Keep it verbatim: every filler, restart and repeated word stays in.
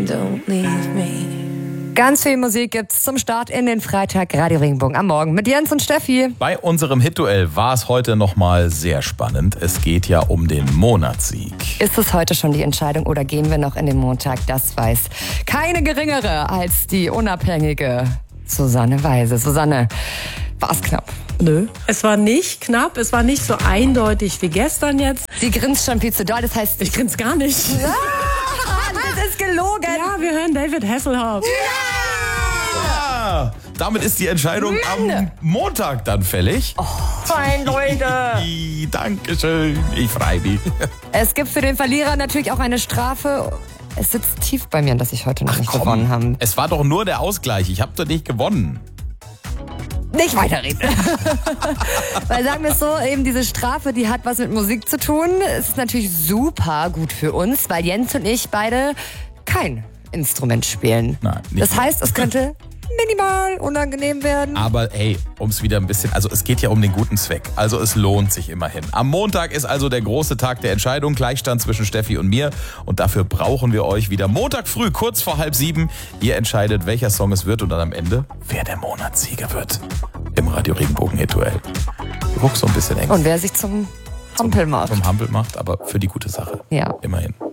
Don't leave me. Ganz viel Musik gibt's zum Start in den Freitag Radio Regenbogen am Morgen mit Jens und Steffi. Bei unserem Hit-Duell war es heute nochmal sehr spannend. Es geht ja um den Monatssieg. Ist es heute schon die Entscheidung oder gehen wir noch in den Montag? Das weiß keine geringere als die unabhängige Susanne Weise. Susanne, war's knapp? Nö, es war nicht knapp, es war nicht so eindeutig wie gestern jetzt. Sie grinst schon viel zu doll, das heißt... Ich grinse gar nicht. Ah, das ist gelogen. Ja, wir hören David Hasselhoff. Ja! Damit ist die Entscheidung Mann. am Montag dann fällig. Oh, fein, Leute. Dankeschön, ich freue mich. Es gibt für den Verlierer natürlich auch eine Strafe. Es sitzt tief bei mir, dass ich heute noch Ach, nicht komm. gewonnen habe. Es war doch nur der Ausgleich, ich habe doch nicht gewonnen. Nicht weiterreden. Weil sagen wir es so, eben diese Strafe, die hat was mit Musik zu tun. Es ist natürlich super gut für uns, weil Jens und ich beide kein Instrument spielen. Nein, nicht das heißt, es könnte minimal unangenehm werden. Aber hey, um es wieder ein bisschen, also es geht ja um den guten Zweck. Also es lohnt sich immerhin. Am Montag ist also der große Tag der Entscheidung, Gleichstand zwischen Steffi und mir. Und dafür brauchen wir euch wieder Montag früh, kurz vor halb sieben. Ihr entscheidet, welcher Song es wird und dann am Ende, wer der Monatssieger wird. Im Radio Regenbogen Hit-Duell. Du guckst so ein bisschen eng. Und wer sich zum Hampel macht. Zum Hampel macht, aber für die gute Sache. Ja. Immerhin.